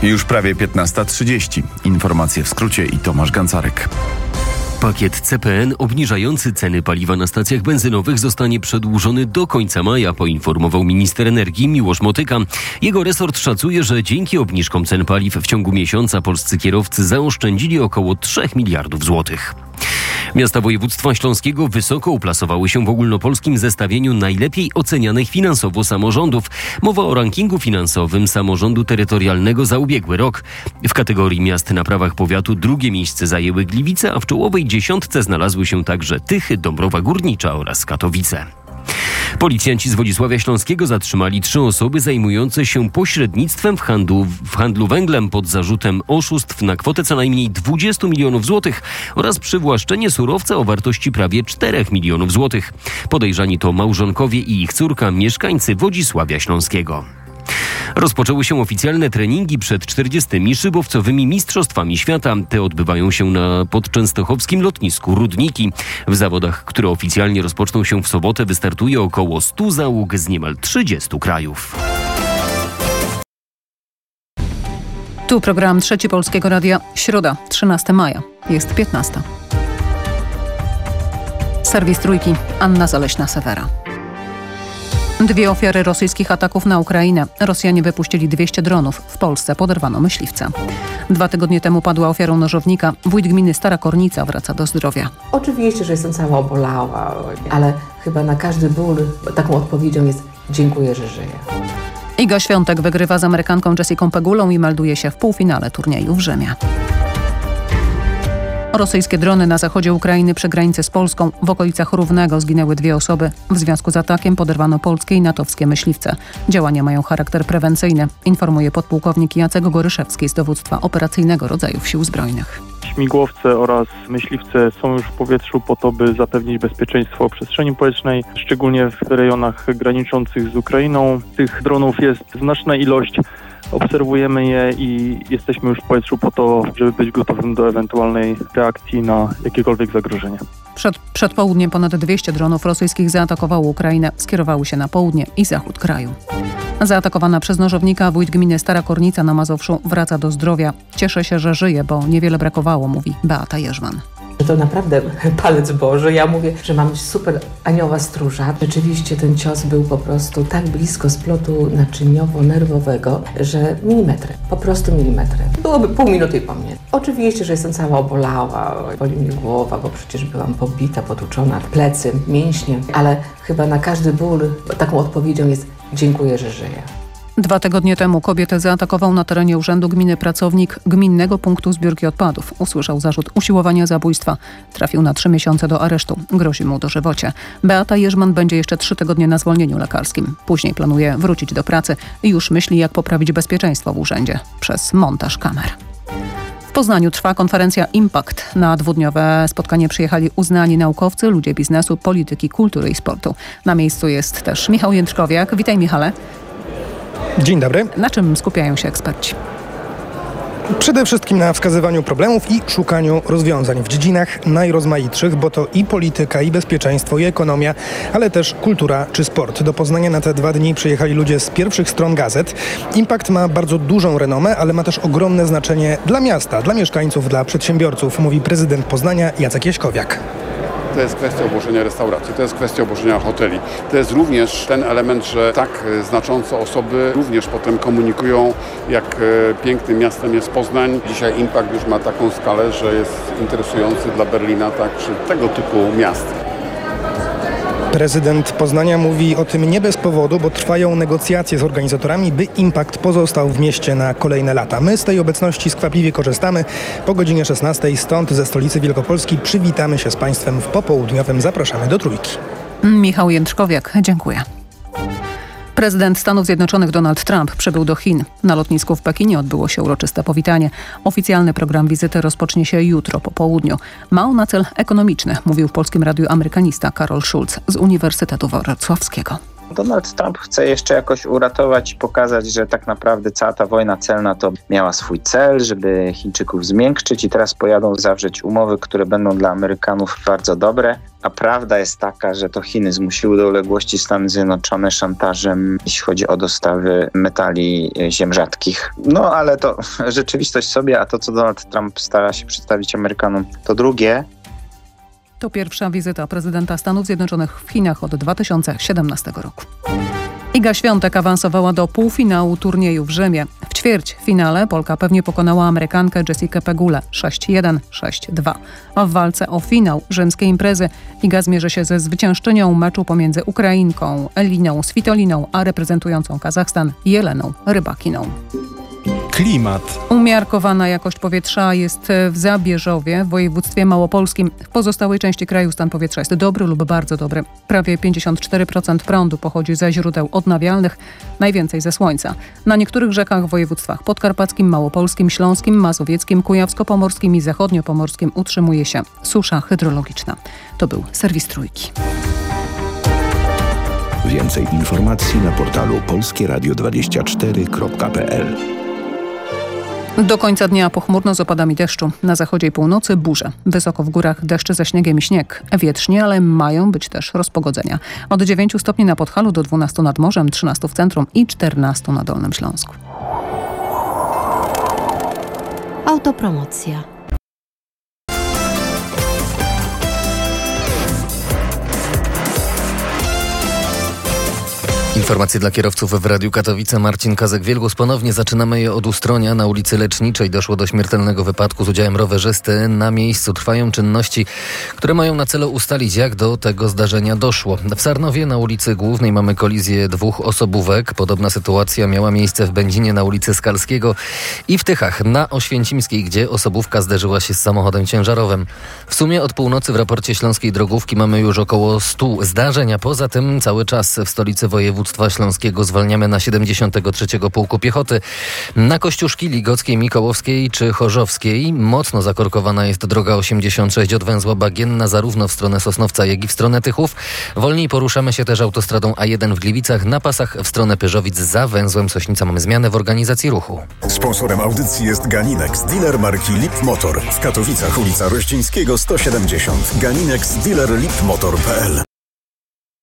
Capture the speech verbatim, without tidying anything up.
Już prawie piętnasta trzydzieści. Informacje w skrócie i Tomasz Gancarek. Pakiet C P N obniżający ceny paliwa na stacjach benzynowych zostanie przedłużony do końca maja, poinformował minister energii Miłosz Motyka. Jego resort szacuje, że dzięki obniżkom cen paliw w ciągu miesiąca polscy kierowcy zaoszczędzili około trzech miliardów złotych. Miasta województwa śląskiego wysoko uplasowały się w ogólnopolskim zestawieniu najlepiej ocenianych finansowo samorządów. Mowa o rankingu finansowym samorządu terytorialnego za ubiegły rok. W kategorii miast na prawach powiatu drugie miejsce zajęły Gliwice, a w czołowej dziesiątce znalazły się także Tychy, Dąbrowa Górnicza oraz Katowice. Policjanci z Wodzisławia Śląskiego zatrzymali trzy osoby zajmujące się pośrednictwem w handlu, w handlu węglem pod zarzutem oszustw na kwotę co najmniej dwadzieścia milionów złotych oraz przywłaszczenie surowca o wartości prawie czterech milionów złotych. Podejrzani to małżonkowie i ich córka, mieszkańcy Wodzisławia Śląskiego. Rozpoczęły się oficjalne treningi przed czterdziestymi szybowcowymi mistrzostwami świata. Te odbywają się na podczęstochowskim lotnisku Rudniki. W zawodach, które oficjalnie rozpoczną się w sobotę, wystartuje około stu załóg z niemal trzydziestu krajów. Tu program Trzeci Polskiego Radia. Środa, trzynastego maja. Jest piętnasta. Serwis Trójki. Anna Zaleśna-Sewera. Dwie ofiary rosyjskich ataków na Ukrainę. Rosjanie wypuścili dwieście dronów. W Polsce poderwano myśliwca. Dwa tygodnie temu padła ofiarą nożownika. Wójt gminy Stara Kornica wraca do zdrowia. Oczywiście, że jestem cała obolała, ale chyba na każdy ból taką odpowiedzią jest dziękuję, że żyję. Iga Świątek wygrywa z Amerykanką Jessicą Pegulą i melduje się w półfinale turnieju w Rzymie. Rosyjskie drony na zachodzie Ukrainy przy granicy z Polską. W okolicach Równego zginęły dwie osoby. W związku z atakiem poderwano polskie i natowskie myśliwce. Działania mają charakter prewencyjny, informuje podpułkownik Jacek Goryszewski z dowództwa operacyjnego rodzajów Sił Zbrojnych. Śmigłowce oraz myśliwce są już w powietrzu po to, by zapewnić bezpieczeństwo przestrzeni powietrznej, szczególnie w rejonach graniczących z Ukrainą. Tych dronów jest znaczna ilość. Obserwujemy je i jesteśmy już w powietrzu po to, żeby być gotowym do ewentualnej reakcji na jakiekolwiek zagrożenie. Przed, przed południem ponad dwieście dronów rosyjskich zaatakowało Ukrainę. Skierowały się na południe i zachód kraju. Zaatakowana przez nożownika wójt gminy Stara Kornica na Mazowszu wraca do zdrowia. Cieszę się, że żyje, bo niewiele brakowało, mówi Beata Jerzman. To naprawdę palec Boży. Ja mówię, że mam super anioła stróża. Rzeczywiście ten cios był po prostu tak blisko splotu naczyniowo-nerwowego, że milimetry, po prostu milimetry. Byłoby pół minuty po mnie. Oczywiście, że jestem cała obolała, boli mnie głowa, bo przecież byłam pobita, potłuczona, plecy, mięśnie, ale chyba na każdy ból taką odpowiedzią jest dziękuję, że żyję. Dwa tygodnie temu kobietę zaatakował na terenie urzędu gminy pracownik Gminnego Punktu Zbiórki Odpadów. Usłyszał zarzut usiłowania zabójstwa. Trafił na trzy miesiące do aresztu. Grozi mu dożywocie. Beata Jerzman będzie jeszcze trzy tygodnie na zwolnieniu lekarskim. Później planuje wrócić do pracy i już myśli, jak poprawić bezpieczeństwo w urzędzie przez montaż kamer. W Poznaniu trwa konferencja Impact. Na dwudniowe spotkanie przyjechali uznani naukowcy, ludzie biznesu, polityki, kultury i sportu. Na miejscu jest też Michał Jędrzkowiak. Witaj, Michale. Dzień dobry. Na czym skupiają się eksperci? Przede wszystkim na wskazywaniu problemów i szukaniu rozwiązań w dziedzinach najrozmaitszych, bo to i polityka, i bezpieczeństwo, i ekonomia, ale też kultura czy sport. Do Poznania na te dwa dni przyjechali ludzie z pierwszych stron gazet. Impact ma bardzo dużą renomę, ale ma też ogromne znaczenie dla miasta, dla mieszkańców, dla przedsiębiorców, mówi prezydent Poznania Jacek Jaśkowiak. To jest kwestia obłożenia restauracji, to jest kwestia obłożenia hoteli. To jest również ten element, że tak znacząco osoby również potem komunikują, jak pięknym miastem jest Poznań. Dzisiaj Impact już ma taką skalę, że jest interesujący dla Berlina, tak, czy tego typu miast. Prezydent Poznania mówi o tym nie bez powodu, bo trwają negocjacje z organizatorami, by Impact pozostał w mieście na kolejne lata. My z tej obecności skwapliwie korzystamy. Po godzinie szesnastej stąd ze stolicy Wielkopolski przywitamy się z Państwem w popołudniowym. Zapraszamy do Trójki. Michał Jędrzkowiak, dziękuję. Prezydent Stanów Zjednoczonych Donald Trump przybył do Chin. Na lotnisku w Pekinie odbyło się uroczyste powitanie. Oficjalny program wizyty rozpocznie się jutro po południu. Ma on na cel ekonomiczny, mówił w Polskim Radiu amerykanista Karol Schulz z Uniwersytetu Wrocławskiego. Donald Trump chce jeszcze jakoś uratować i pokazać, że tak naprawdę cała ta wojna celna to miała swój cel, żeby Chińczyków zmiękczyć i teraz pojadą zawrzeć umowy, które będą dla Amerykanów bardzo dobre. A prawda jest taka, że to Chiny zmusiły do uległości Stany Zjednoczone szantażem, jeśli chodzi o dostawy metali ziem rzadkich. No ale to rzeczywistość sobie, a to, co Donald Trump stara się przedstawić Amerykanom, to drugie. To pierwsza wizyta prezydenta Stanów Zjednoczonych w Chinach od dwa tysiące siedemnastego roku. Iga Świątek awansowała do półfinału turnieju w Rzymie. W ćwierćfinale Polka pewnie pokonała Amerykankę Jessikę Pegulę sześć jeden, sześć dwa. A w walce o finał rzymskiej imprezy Iga zmierzy się ze zwyciężczynią meczu pomiędzy Ukrainką Eliną Svitoliną a reprezentującą Kazachstan Jeleną Rybakiną. Klimat. Umiarkowana jakość powietrza jest w Zabierzowie, w województwie małopolskim. W pozostałej części kraju stan powietrza jest dobry lub bardzo dobry. Prawie pięćdziesiąt cztery procent prądu pochodzi ze źródeł odnawialnych, najwięcej ze słońca. Na niektórych rzekach w województwach podkarpackim, małopolskim, śląskim, mazowieckim, kujawsko-pomorskim i zachodnio-pomorskim utrzymuje się susza hydrologiczna. To był serwis Trójki. Więcej informacji na portalu polskie radio dwadzieścia cztery kropka p l. Do końca dnia pochmurno z opadami deszczu. Na zachodzie i północy burze. Wysoko w górach deszcze ze śniegiem i śnieg. Wietrznie, ale mają być też rozpogodzenia. Od dziewięciu stopni na Podhalu do dwunastu nad morzem, trzynastu w centrum i czternastu na Dolnym Śląsku. Autopromocja. Informacje dla kierowców w Radiu Katowice. Marcin Kazek-Wielgus. Ponownie zaczynamy je od Ustronia. Na ulicy Leczniczej doszło do śmiertelnego wypadku z udziałem rowerzysty. Na miejscu trwają czynności, które mają na celu ustalić, jak do tego zdarzenia doszło. W Sarnowie na ulicy Głównej mamy kolizję dwóch osobówek. Podobna sytuacja miała miejsce w Będzinie na ulicy Skalskiego i w Tychach na Oświęcimskiej, gdzie osobówka zderzyła się z samochodem ciężarowym. W sumie od północy w raporcie Śląskiej Drogówki mamy już około stu zdarzeń, a poza tym cały czas w stolicy województwa śląskiego zwalniamy na siedemdziesiątego trzeciego Pułku Piechoty. Na Kościuszki Ligockiej, Mikołowskiej czy Chorzowskiej mocno zakorkowana jest droga osiemdziesiąt sześć od węzła Bagienna zarówno w stronę Sosnowca, jak i w stronę Tychów. Wolniej poruszamy się też autostradą A jeden w Gliwicach. Na pasach w stronę Pyrzowic za węzłem Sośnica mamy zmianę w organizacji ruchu. Sponsorem audycji jest Ganinex, dealer marki Lip Motor. W Katowicach ulica Rościńskiego sto siedemdziesiąt. Ganinex, dealer lip motor kropka p l.